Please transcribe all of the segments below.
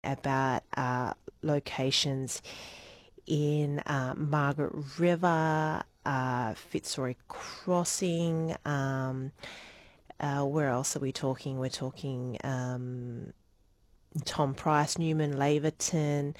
about locations in Margaret River, Fitzroy Crossing. Where else are we talking? We're talking Tom Price, Newman, Laverton,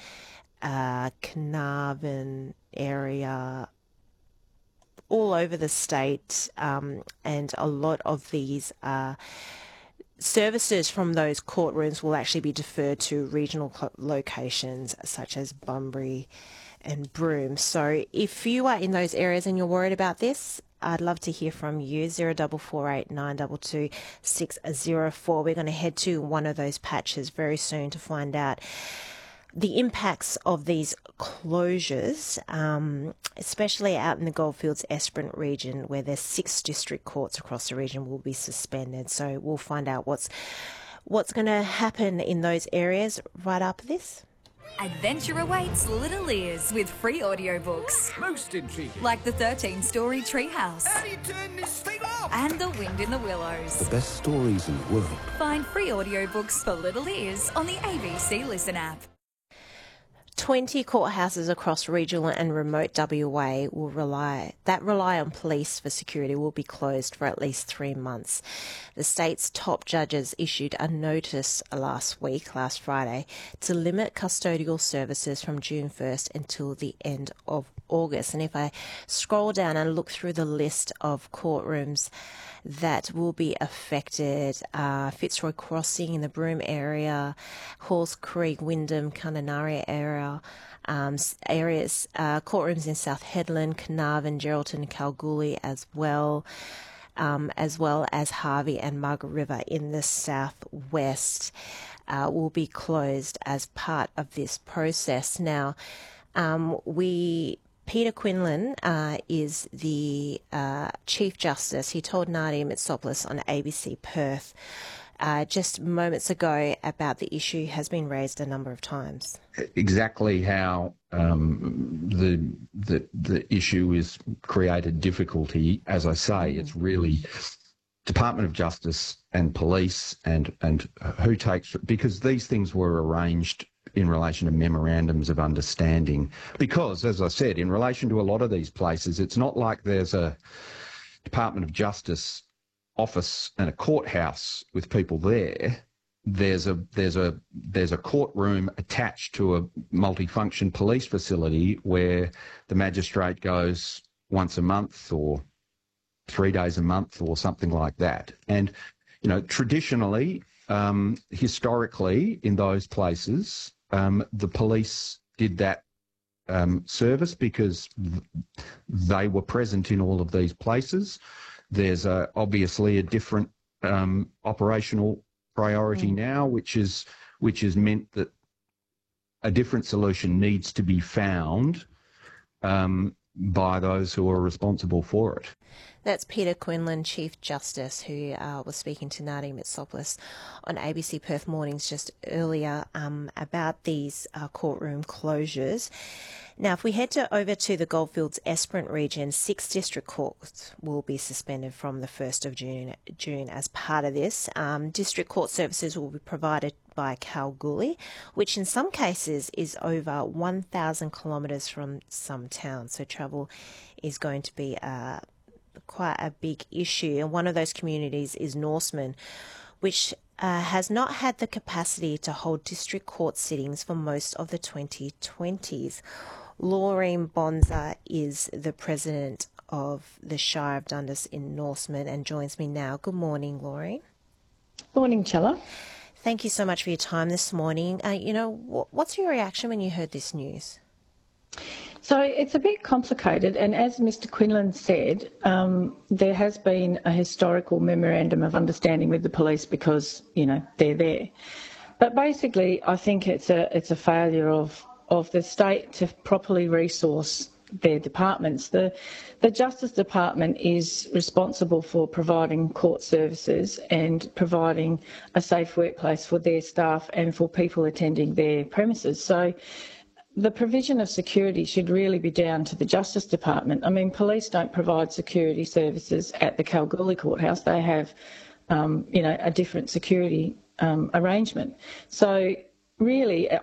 Carnarvon area, all over the state, and a lot of these services from those courtrooms will actually be deferred to regional locations such as Bunbury and Broome. So if you are in those areas and you're worried about this, I'd love to hear from you. 0448 922 604. We're going to head to one of those patches very soon to find out the impacts of these closures, especially out in the Goldfields Esperance region, where there's 6 district courts across the region will be suspended. So we'll find out what's going to happen in those areas right after this. Adventure awaits Little Ears with free audiobooks. Most intriguing. Like the 13-story Treehouse. How do you turn this thing off? And The Wind in the Willows. The best stories in the world. Find free audiobooks for Little Ears on the ABC Listen app. 20 courthouses across regional and remote WA will rely on police for security will be closed for at least 3 months. The state's top judges issued a notice last Friday, to limit custodial services from June 1st until the end of August. And if I scroll down and look through the list of courtrooms that will be affected, Fitzroy Crossing in the Broome area, Halls Creek, Wyndham, Kununurra area, courtrooms in South Hedland, Carnarvon, Geraldton, Kalgoorlie as well as Harvey and Margaret River in the southwest will be closed as part of this process. Now, Peter Quinlan is the Chief Justice. He told Nadia Mitsopoulos on ABC Perth just moments ago about the issue has been raised a number of times. Exactly how the issue is created difficulty. As I say, it's really Department of Justice and police and who takes, because these things were arranged in relation to memorandums of understanding. Because, as I said, in relation to a lot of these places, it's not like there's a Department of Justice office and a courthouse with people there. There's a courtroom attached to a multifunction police facility where the magistrate goes once a month or 3 days a month or something like that. And, traditionally, historically, in those places, the police did that service because they were present in all of these places. There's obviously a different operational priority now, which is meant that a different solution needs to be found by those who are responsible for it. That's Peter Quinlan, Chief Justice, who was speaking to Nadia Mitsopoulos on ABC Perth Mornings just earlier about these courtroom closures. Now, if we head over to the Goldfields Esperance region, 6 district courts will be suspended from the 1st of June as part of this. District court services will be provided by Kalgoorlie, which in some cases is over 1,000 kilometres from some towns. So travel is going to be quite a big issue. And one of those communities is Norseman, which has not had the capacity to hold district court sittings for most of the 2020s. Laureen Bonza is the president of the Shire of Dundas in Norseman and joins me now. Good morning, Laureen. Morning, Chella. Thank you so much for your time this morning. What's your reaction when you heard this news? So it's a bit complicated, and as Mr Quinlan said, there has been a historical memorandum of understanding with the police because, they're there. But basically, I think it's a failure of the state to properly resource their departments. The Justice Department is responsible for providing court services and providing a safe workplace for their staff and for people attending their premises. So the provision of security should really be down to the Justice Department. I mean, police don't provide security services at the Kalgoorlie Courthouse. They have, a different security arrangement. So really,